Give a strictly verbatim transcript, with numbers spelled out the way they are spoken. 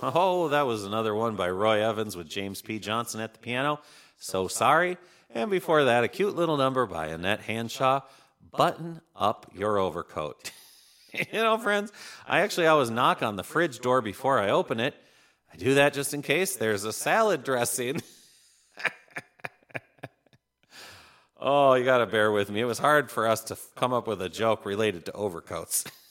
Oh, that was another one by Roy Evans with James P. Johnson at the piano. So Sorry. And before that, a cute little number by Annette Hanshaw, Button Up Your Overcoat. You know, friends, I actually always knock on the fridge door before I open it. I do that just in case there's a salad dressing. Oh, you got to bear with me. It was hard for us to come up with a joke related to overcoats.